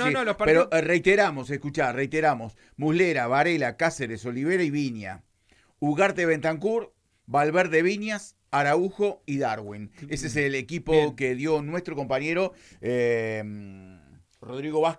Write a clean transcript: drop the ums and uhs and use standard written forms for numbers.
los partidos. Pero reiteramos. Muslera, Varela, Cáceres, Olivera y Viña. Ugarte, Bentancur, Valverde, Viñas, Araujo y Darwin. Ese es el equipo que dio nuestro compañero Rodrigo Vázquez.